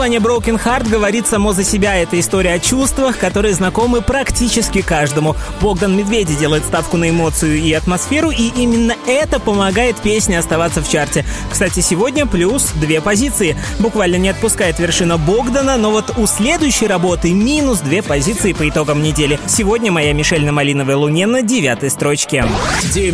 Название Broken Heart говорит само за себя. Это история о чувствах, которые знакомы практически каждому. Богдан Медведи делает ставку на эмоцию и атмосферу, и именно это помогает песне оставаться в чарте. Кстати, сегодня плюс 2 позиции. Буквально не отпускает вершина Богдана, но вот у следующей работы минус 2 позиции по итогам недели. Сегодня моя Мишель на малиновой луне на 9-й строчке. 9.